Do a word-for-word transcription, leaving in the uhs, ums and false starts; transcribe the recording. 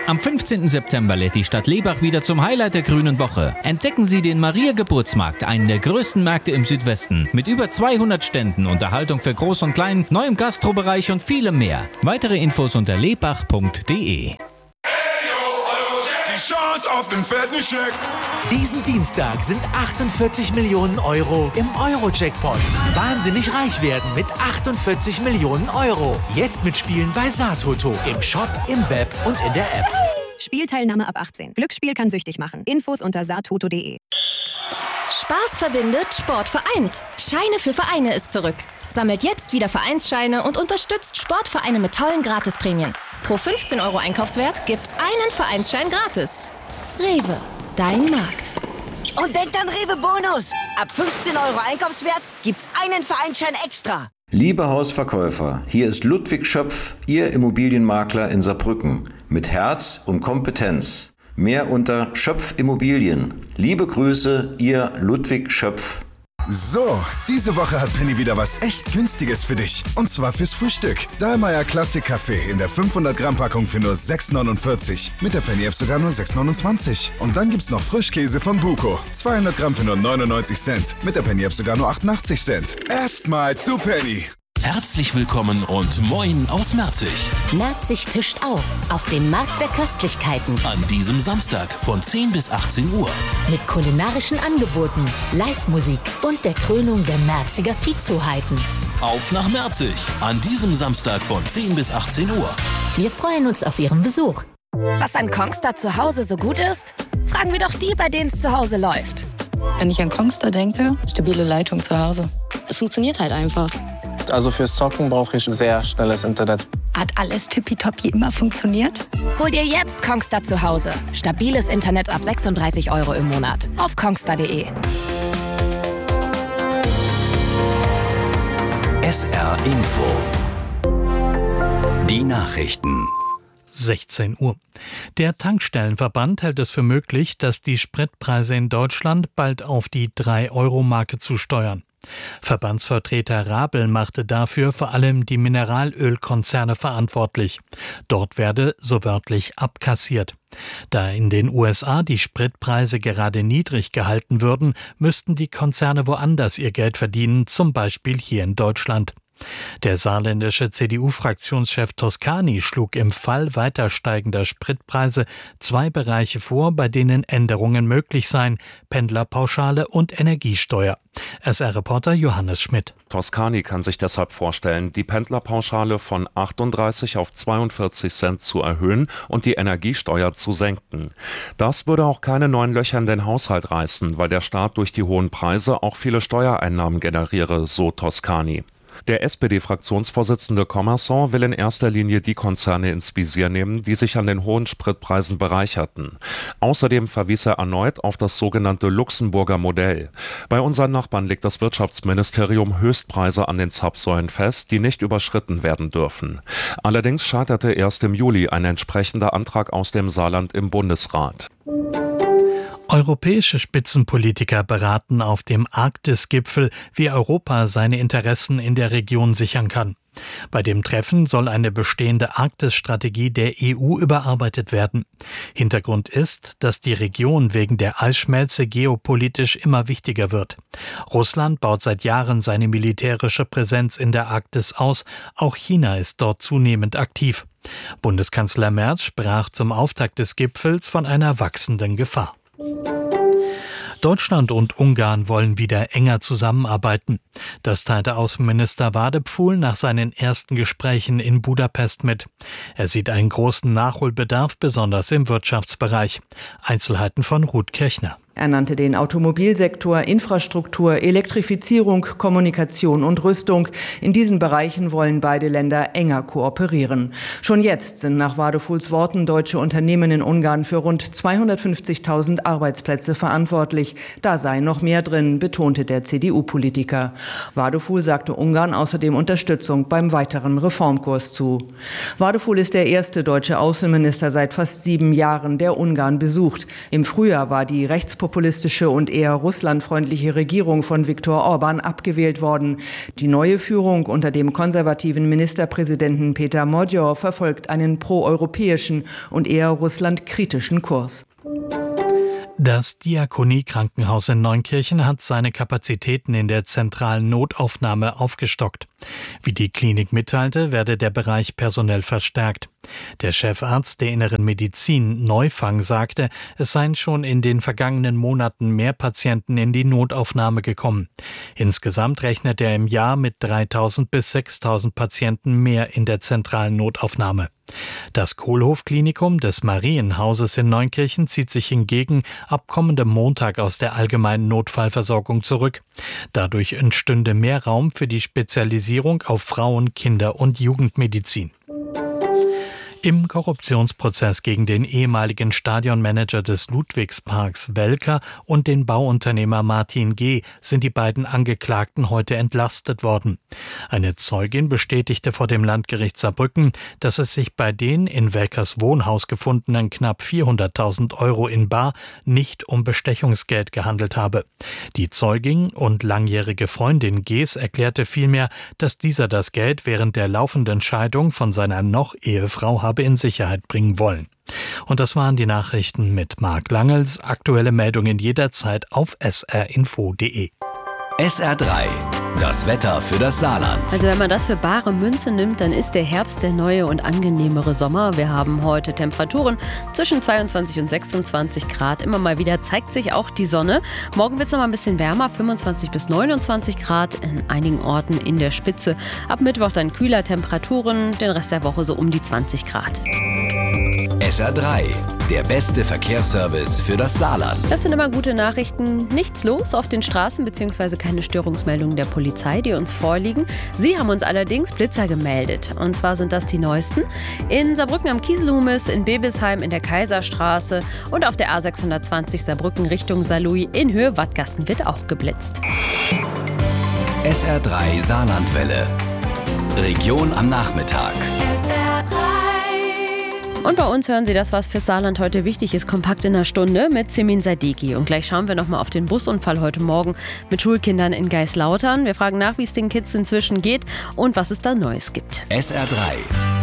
Am fünfzehnten September lädt die Stadt Lebach wieder zum Highlight der Grünen Woche. Entdecken Sie den Maria-Geburtsmarkt, einen der größten Märkte im Südwesten. Mit über zweihundert Ständen, Unterhaltung für Groß und Klein, neuem Gastrobereich und vielem mehr. Weitere Infos unter lebach punkt de. Die Chance auf den fetten Scheck. Diesen Dienstag sind achtundvierzig Millionen Euro im Euro-Jackpot. Wahnsinnig reich werden mit achtundvierzig Millionen Euro. Jetzt mitspielen bei Satoto. Im Shop, im Web und in der App. Spielteilnahme ab achtzehn. Glücksspiel kann süchtig machen. Infos unter satoto punkt de. Spaß verbindet, Sport vereint. Scheine für Vereine ist zurück. Sammelt jetzt wieder Vereinsscheine und unterstützt Sportvereine mit tollen Gratisprämien. Pro fünfzehn Euro Einkaufswert gibt's einen Vereinsschein gratis. Rewe, dein Markt. Und denkt an Rewe Bonus. Ab fünfzehn Euro Einkaufswert gibt's einen Vereinsschein extra. Liebe Hausverkäufer, hier ist Ludwig Schöpf, Ihr Immobilienmakler in Saarbrücken. Mit Herz und Kompetenz. Mehr unter Schöpf Immobilien. Liebe Grüße, Ihr Ludwig Schöpf. So, diese Woche hat Penny wieder was echt Günstiges für dich. Und zwar fürs Frühstück. Dahlmeier Classic Kaffee in der fünfhundert Gramm Packung für nur sechs neunundvierzig. Mit der Penny App sogar nur sechs neunundzwanzig. Und dann gibt's noch Frischkäse von Buko. zweihundert Gramm für nur neunundneunzig Cent. Mit der Penny App sogar nur achtundachtzig Cent. Erstmal zu Penny. Herzlich willkommen und moin aus Merzig. Merzig tischt auf, auf dem Markt der Köstlichkeiten. An diesem Samstag von zehn bis achtzehn Uhr. Mit kulinarischen Angeboten, Live-Musik und der Krönung der Merziger Viehzuheiten. Auf nach Merzig, an diesem Samstag von zehn bis achtzehn Uhr. Wir freuen uns auf Ihren Besuch. Was an Kongstar zu Hause so gut ist? Fragen wir doch die, bei denen es zu Hause läuft. Wenn ich an Kongstar denke, stabile Leitung zu Hause. Es funktioniert halt einfach. Also fürs Zocken brauche ich sehr schnelles Internet. Hat alles tippitoppi immer funktioniert? Hol dir jetzt Kongstar zu Hause. Stabiles Internet ab sechsunddreißig Euro im Monat. Auf kongstar punkt de. S R Info. Die Nachrichten. sechzehn Uhr. Der Tankstellenverband hält es für möglich, dass die Spritpreise in Deutschland bald auf die drei Euro Marke zusteuern. Verbandsvertreter Rabel machte dafür vor allem die Mineralölkonzerne verantwortlich. Dort werde so wörtlich abkassiert. Da in den U S A die Spritpreise gerade niedrig gehalten würden, müssten die Konzerne woanders ihr Geld verdienen, zum Beispiel hier in Deutschland. Der saarländische C D U-Fraktionschef Toscani schlug im Fall weiter steigender Spritpreise zwei Bereiche vor, bei denen Änderungen möglich seien: Pendlerpauschale und Energiesteuer. S R-Reporter Johannes Schmidt. Toscani kann sich deshalb vorstellen, die Pendlerpauschale von achtunddreißig auf zweiundvierzig Cent zu erhöhen und die Energiesteuer zu senken. Das würde auch keine neuen Löcher in den Haushalt reißen, weil der Staat durch die hohen Preise auch viele Steuereinnahmen generiere, so Toscani. Der S P D-Fraktionsvorsitzende Commerson will in erster Linie die Konzerne ins Visier nehmen, die sich an den hohen Spritpreisen bereicherten. Außerdem verwies er erneut auf das sogenannte Luxemburger Modell. Bei unseren Nachbarn legt das Wirtschaftsministerium Höchstpreise an den Zapfsäulen fest, die nicht überschritten werden dürfen. Allerdings scheiterte erst im Juli ein entsprechender Antrag aus dem Saarland im Bundesrat. Europäische Spitzenpolitiker beraten auf dem Arktis-Gipfel, wie Europa seine Interessen in der Region sichern kann. Bei dem Treffen soll eine bestehende Arktis-Strategie der E U überarbeitet werden. Hintergrund ist, dass die Region wegen der Eisschmelze geopolitisch immer wichtiger wird. Russland baut seit Jahren seine militärische Präsenz in der Arktis aus. Auch China ist dort zunehmend aktiv. Bundeskanzler Merz sprach zum Auftakt des Gipfels von einer wachsenden Gefahr. Deutschland und Ungarn wollen wieder enger zusammenarbeiten. Das teilte Außenminister Wadepfuhl nach seinen ersten Gesprächen in Budapest mit. Er sieht einen großen Nachholbedarf, besonders im Wirtschaftsbereich. Einzelheiten von Ruth Kirchner. Er nannte den Automobilsektor, Infrastruktur, Elektrifizierung, Kommunikation und Rüstung. In diesen Bereichen wollen beide Länder enger kooperieren. Schon jetzt sind nach Wadepfuhls Worten deutsche Unternehmen in Ungarn für rund zweihundertfünfzigtausend Arbeitsplätze verantwortlich. Da sei noch mehr drin, betonte der C D U-Politiker. Wadepfuhl sagte Ungarn außerdem Unterstützung beim weiteren Reformkurs zu. Wadepfuhl ist der erste deutsche Außenminister seit fast sieben Jahren, der Ungarn besucht. Im Frühjahr war die Rechtspolitik rechtspopulistische und eher russlandfreundliche Regierung von Viktor Orban abgewählt worden. Die neue Führung unter dem konservativen Ministerpräsidenten Peter Modjor verfolgt einen proeuropäischen und eher russlandkritischen Kurs. Das Diakonie-Krankenhaus in Neunkirchen hat seine Kapazitäten in der zentralen Notaufnahme aufgestockt. Wie die Klinik mitteilte, werde der Bereich personell verstärkt. Der Chefarzt der Inneren Medizin Neufang sagte, es seien schon in den vergangenen Monaten mehr Patienten in die Notaufnahme gekommen. Insgesamt rechnet er im Jahr mit dreitausend bis sechstausend Patienten mehr in der zentralen Notaufnahme. Das Kohlhof-Klinikum des Marienhauses in Neunkirchen zieht sich hingegen ab kommendem Montag aus der allgemeinen Notfallversorgung zurück. Dadurch entstünde mehr Raum für die Spezialisierung auf Frauen-, Kinder- und Jugendmedizin. Im Korruptionsprozess gegen den ehemaligen Stadionmanager des Ludwigsparks Welker und den Bauunternehmer Martin G. sind die beiden Angeklagten heute entlastet worden. Eine Zeugin bestätigte vor dem Landgericht Saarbrücken, dass es sich bei den in Welkers Wohnhaus gefundenen knapp vierhunderttausend Euro in bar nicht um Bestechungsgeld gehandelt habe. Die Zeugin und langjährige Freundin G.s erklärte vielmehr, dass dieser das Geld während der laufenden Scheidung von seiner Noch-Ehefrau habe in Sicherheit bringen wollen. Und das waren die Nachrichten mit Marc Langels. Aktuelle Meldungen jederzeit auf s r info punkt d e. S R drei, das Wetter für das Saarland. Also wenn man das für bare Münze nimmt, dann ist der Herbst der neue und angenehmere Sommer. Wir haben heute Temperaturen zwischen zweiundzwanzig und sechsundzwanzig Grad. Immer mal wieder zeigt sich auch die Sonne. Morgen wird es noch mal ein bisschen wärmer, fünfundzwanzig bis neunundzwanzig Grad in einigen Orten in der Spitze. Ab Mittwoch dann kühler Temperaturen, den Rest der Woche so um die zwanzig Grad. S R drei, der beste Verkehrsservice für das Saarland. Das sind immer gute Nachrichten. Nichts los auf den Straßen bzw. keine Störungsmeldungen der Polizei, die uns vorliegen. Sie haben uns allerdings Blitzer gemeldet. Und zwar sind das die neuesten. In Saarbrücken am Kieselhumis, in Bebisheim, in der Kaiserstraße und auf der A sechshundertzwanzig Saarbrücken Richtung Saarlouis in Höhe Wattgassen wird auch geblitzt. S R drei Saarlandwelle. Region am Nachmittag. S R drei. Und bei uns hören Sie das, was für Saarland heute wichtig ist, kompakt in einer Stunde mit Simin Sadiki. Und gleich schauen wir nochmal auf den Busunfall heute Morgen mit Schulkindern in Geislautern. Wir fragen nach, wie es den Kids inzwischen geht und was es da Neues gibt. S R drei.